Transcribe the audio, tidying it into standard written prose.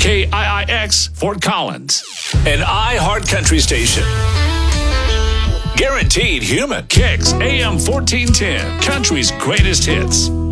KIIX Fort Collins. An iHeart Country station. Guaranteed human. Kicks AM 1410. Country's greatest hits.